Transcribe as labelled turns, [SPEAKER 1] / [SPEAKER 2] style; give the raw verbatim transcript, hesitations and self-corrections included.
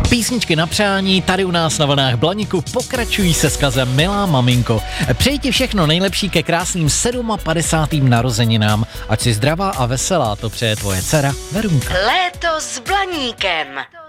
[SPEAKER 1] Písničky na přání tady u nás na vlnách Blaníku pokračují se skazem Milá maminko. Přeji ti všechno nejlepší ke krásným padesátým narozeninám. Ať jsi zdravá a veselá, to přeje tvoje dcera Verunka.
[SPEAKER 2] Léto s Blaníkem.